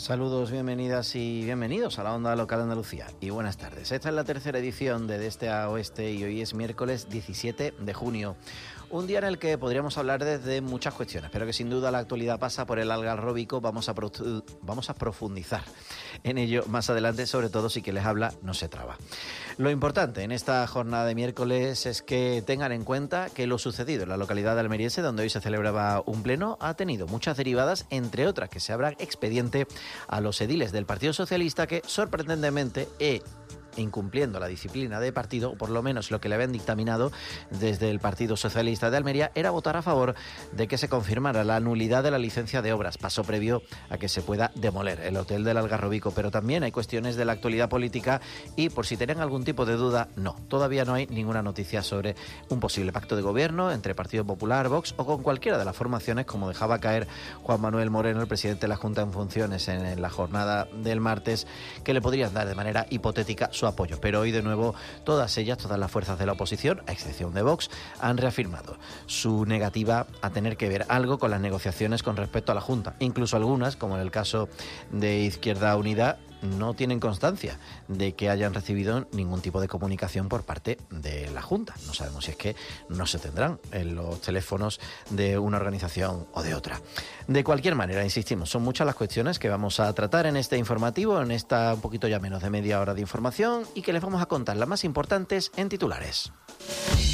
Saludos, bienvenidas y bienvenidos a la Onda Local de Andalucía y buenas tardes. Esta es la tercera edición de Este a Oeste y hoy es miércoles 17 de junio. Un día en el que podríamos hablar desde muchas cuestiones, pero que sin duda la actualidad pasa por el algarróbico. Vamos a profundizar en ello más adelante, sobre todo si quien les habla no se traba. Lo importante en esta jornada de miércoles es que tengan en cuenta que lo sucedido en la localidad de Almeriense, donde hoy se celebraba un pleno, ha tenido muchas derivadas, entre otras que se abra expediente a los ediles del Partido Socialista que, sorprendentemente, incumpliendo la disciplina de partido, o por lo menos lo que le habían dictaminado desde el Partido Socialista de Almería, era votar a favor de que se confirmara la nulidad de la licencia de obras, paso previo a que se pueda demoler el hotel del Algarrobico. Pero también hay cuestiones de la actualidad política y, por si tenían algún tipo de duda, no, todavía no hay ninguna noticia sobre un posible pacto de gobierno entre Partido Popular, Vox o con cualquiera de las formaciones, como dejaba caer Juan Manuel Moreno, el presidente de la Junta en funciones, en la jornada del martes, que le podrían dar de manera hipotética su apoyo. Pero hoy de nuevo todas las fuerzas de la oposición, a excepción de Vox, han reafirmado su negativa a tener que ver algo con las negociaciones con respecto a la Junta. Incluso algunas, como en el caso de Izquierda Unida, no tienen constancia de que hayan recibido ningún tipo de comunicación por parte de la Junta. No sabemos si es que no se tendrán en los teléfonos de una organización o de otra. De cualquier manera, insistimos, son muchas las cuestiones que vamos a tratar en este informativo, en esta un poquito ya menos de media hora de información, y que les vamos a contar las más importantes en titulares.